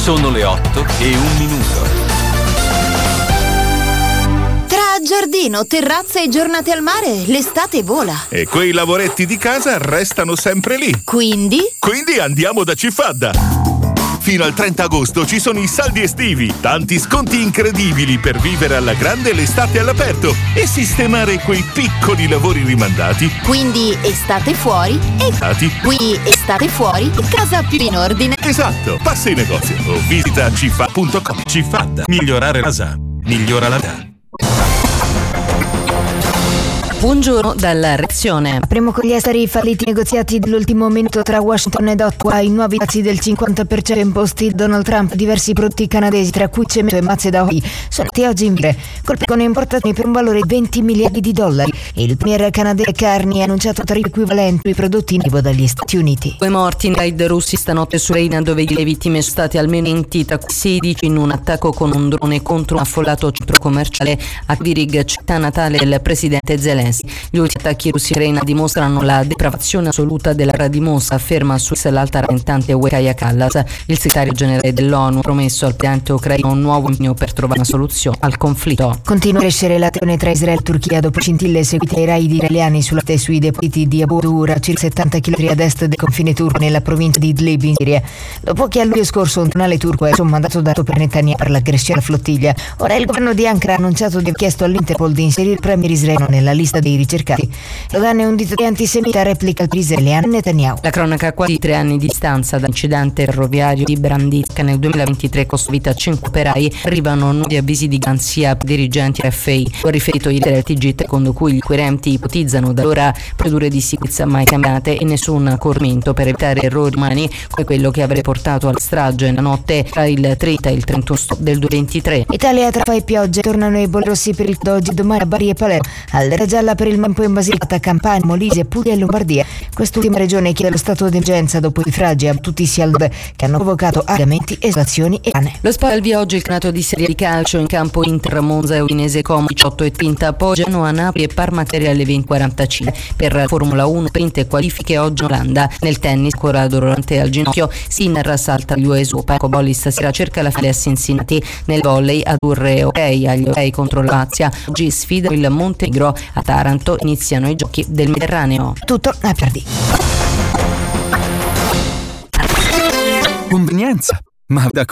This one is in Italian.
Sono le 8:01. Tra giardino, terrazza e giornate al mare, l'estate vola. E quei lavoretti di casa restano sempre lì. Quindi Andiamo da Cifadda. Fino al 30 agosto ci sono i saldi estivi, tanti sconti incredibili per vivere alla grande l'estate all'aperto e sistemare quei piccoli lavori rimandati. Quindi estate fuori e qui estate fuori, casa più in ordine. Esatto, passa in negozio o visita cifadda.com. Cifadda, migliorare casa, migliora la vita. Buongiorno dalla redazione. Apriamo con gli esteri falliti negoziati dell'ultimo minuto tra Washington ed Ottawa. I nuovi dazi del 50% imposti Donald Trump. Diversi prodotti canadesi, tra cui cemento e mazze da oli, sono stati oggi in vire, colpendo importazioni per un valore di $20 miliardi. Il premier canadese Carney ha annunciato tariffe equivalenti sui prodotti in arrivo dagli Stati Uniti. 2 morti in raid russi stanotte su Ucraina, dove le vittime sono state almeno 20, tra cui 16 in un attacco con un drone contro un affollato centro commerciale a Kvirig, città natale del presidente Zelensky. Gli ultimi attacchi russi in Ucraina dimostrano la depravazione assoluta della guerra di Mosca, afferma su l'alta rappresentante Kaja Kallas. Il segretario generale dell'ONU ha promesso al presidente ucraino un nuovo impegno per trovare una soluzione al conflitto. Continua a crescere la tensione tra Israele e Turchia dopo scintille eseguite ai raid israeliani sulla e sui depositi di Abu Dura, circa 70 km ad est del confine turco nella provincia di Idlib in Siria. Dopo che a luglio scorso un tribunale turco ha emesso un mandato dato per Netanyahu per l'aggressione alla flottiglia, ora il governo di Ankara ha annunciato di aver chiesto all'Interpol di inserire il premier israeliano nella lista dei ricercati. Lo danno un dito di antisemita, replica israeliano Netanyahu. La cronaca a quasi 3 anni di distanza dall'incidente ferroviario di Brandizka nel 2023 costò vita a 5 operai. Arrivano nuovi avvisi di garanzia per dirigenti RFI. Ho riferito ieri al TG, secondo cui gli inquirenti ipotizzano da allora procedure di sicurezza mai cambiate e nessun accorgimento per evitare errori umani come quello che avrebbe portato alla strage nella notte tra il 30 e il 31 del 2023. Italia, traffa e piogge, tornano i bolli rossi per il d'oggi e domani a Bari e Palermo, all'era gialla per il Mempo in Basilicata, Campania, Molise, Puglia e Lombardia. Quest'ultima regione chiede lo stato di emergenza dopo i fragi abbattuti al nord che hanno provocato allagamenti, esalazioni e pane. Lo Spal via oggi il campionato di Serie di calcio in campo Inter, Monza e Udinese Como 18:30, poi Genoa, Napoli e Parma alle 20:45. Per Formula 1 sprint e qualifiche oggi in Olanda. Nel tennis ancora dolorante al ginocchio, Sinner salta gli US Open. Cobolli stasera cerca la finale a Cincinnati. Nel volley azzurre ok agli ok contro la Lazio. Oggi sfidano il Montenegro a Taranto, iniziano i giochi del Mediterraneo. Tutto a tardi. Convenienza, ma da